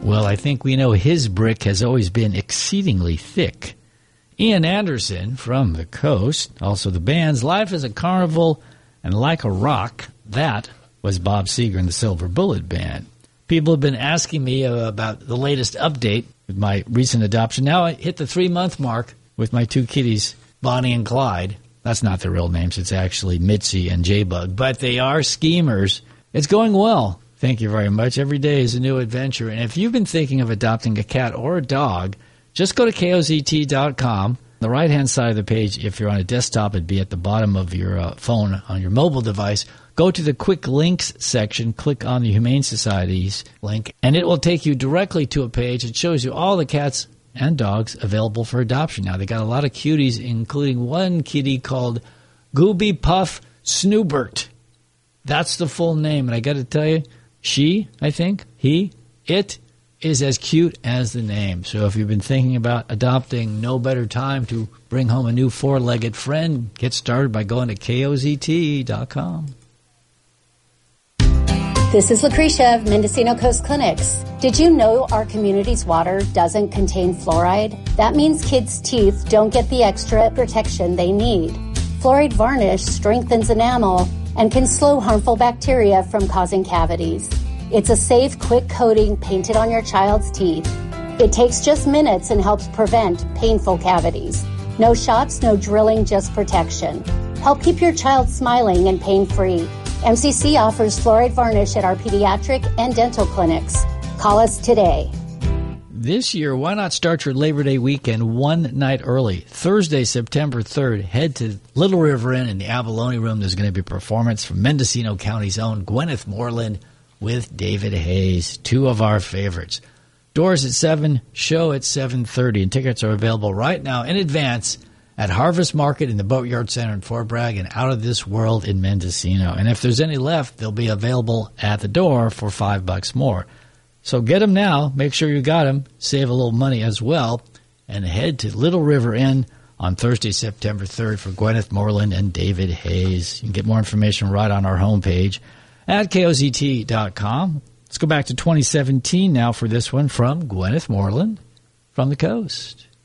Well, I think we know his brick has always been exceedingly thick. Ian Anderson from the Coast, also the bands Life is a Carnival and Like a Rock. That was Bob Seger and the Silver Bullet Band. People have been asking me about the latest update with my recent adoption. Now I hit the 3-month mark with my 2 kitties, Bonnie and Clyde. That's not their real names. It's actually Mitzi and J-Bug. But they are schemers. It's going well. Thank you very much. Every day is a new adventure. And if you've been thinking of adopting a cat or a dog, just go to KOZT.com. The right-hand side of the page, if you're on a desktop, it'd be at the bottom of your phone on your mobile device. Go to the Quick Links section, click on the Humane Society's link, and it will take you directly to a page that shows you all the cats and dogs available for adoption. Now, they got a lot of cuties, including one kitty called Gooby Puff Snoobert. That's the full name, and I got to tell you, she, I think, he, it, is as cute as the name. So if you've been thinking about adopting, no better time to bring home a new 4-legged friend. Get started by going to KOZT.com. This is Lucretia of Mendocino Coast Clinics. Did you know our community's water doesn't contain fluoride? That means kids' teeth don't get the extra protection they need. Fluoride varnish strengthens enamel and can slow harmful bacteria from causing cavities. It's a safe, quick coating painted on your child's teeth. It takes just minutes and helps prevent painful cavities. No shots, no drilling, just protection. Help keep your child smiling and pain-free. MCC offers fluoride varnish at our pediatric and dental clinics. Call us today. This year, why not start your Labor Day weekend one night early? Thursday, September 3rd, head to Little River Inn in the Abalone Room. There's going to be a performance from Mendocino County's own Gwyneth Moreland with David Hayes, 2 of our favorites. Doors at 7, show at 7:30, and tickets are available right now in advance at Harvest Market in the Boatyard Center in Fort Bragg and Out of This World in Mendocino. And if there's any left, they'll be available at the door for $5 more. So get them now. Make sure you got them. Save a little money as well. And head to Little River Inn on Thursday, September 3rd for Gwyneth Moreland and David Hayes. You can get more information right on our homepage at KOZT.com. Let's go back to 2017 now for this one from Gwyneth Moreland from the Coast.